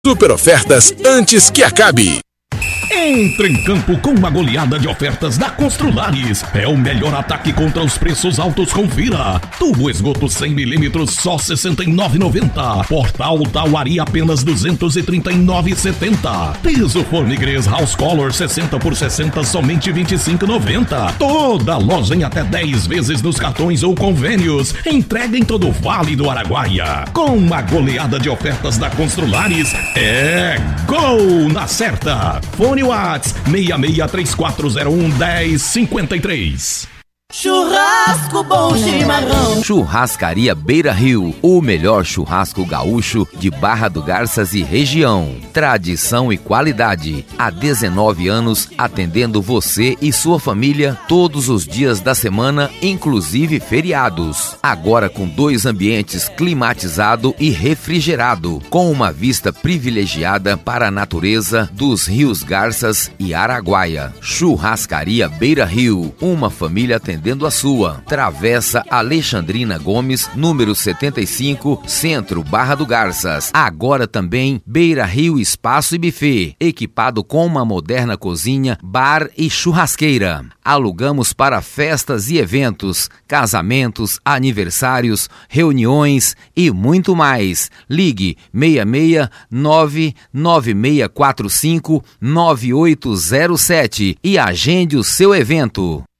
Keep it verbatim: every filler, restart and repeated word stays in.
Super ofertas antes que acabe. Entre em campo com uma goleada de ofertas da Construlares. É o melhor ataque contra os preços altos, confira. Tubo esgoto cem milímetros, só sessenta e nove reais e noventa centavos. Portal Tauari, apenas duzentos e trinta e nove reais e setenta centavos. Piso Fornigres House Color sessenta por sessenta, somente vinte e cinco reais e noventa centavos. Toda loja em até dez vezes nos cartões ou convênios. Entrega em todo o Vale do Araguaia. Com uma goleada de ofertas da Construlares, é gol na certa. Fone Whats seis seis três quatro zero um, um zero cinco três. Churrasco bom chimarrão. Churrascaria Beira Rio, o melhor churrasco gaúcho de Barra do Garças e região. Tradição e qualidade. Há dezenove anos atendendo você e sua família todos os dias da semana, inclusive feriados. Agora com dois ambientes climatizado e refrigerado, com uma vista privilegiada para a natureza dos rios Garças e Araguaia. Churrascaria Beira Rio, uma família atendendo a sua. Travessa Alexandrina Gomes, número setenta e cinco, Centro, Barra do Garças. Agora também Beira Rio Espaço e Buffet, equipado com uma moderna cozinha, bar e churrasqueira. Alugamos para festas e eventos, casamentos, aniversários, reuniões e muito mais. Ligue seis seis nove nove seis quatro cinco nove oito zero sete e agende o seu evento.